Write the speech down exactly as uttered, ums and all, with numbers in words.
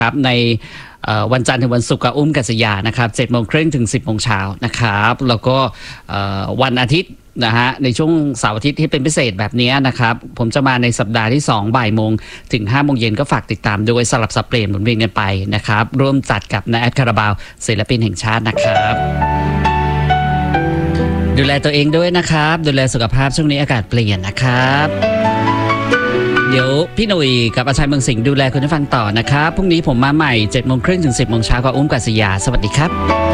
ครับในวันจันทร์ถึงวันศุกร์กับอุ้มกัศยานะครับเจ็ดโมงครึ่งถึงสิบโมงเช้านะครับแล้วก็วันอาทิตย์นะฮะในช่วงเสาร์อาทิตย์ที่เป็นพิเศษแบบนี้นะครับผมจะมาในสัปดาห์ที่สองบ่ายโมงถึงห้าโมงเย็นก็ฝากติดตามโดยสลับสับเปลี่ยนหมุนเวียนกันไปนะครับร่วมจัดกับนายแอดคาราบาวศิลปินแห่งชาตินะครับดูแลตัวเองด้วยนะครับดูแลสุขภาพช่วงนี้อากาศเปลี่ยนนะครับเดี๋ยวพี่หนุ่ยกับอาชัยเมืองสิงห์ดูแลคุณผู้ฟังต่อนะครับพรุ่งนี้ผมมาใหม่เจ็ดโมงครึ่งถึงสิบโมงเช้ากับอุ้มกัศยาสวัสดีครับ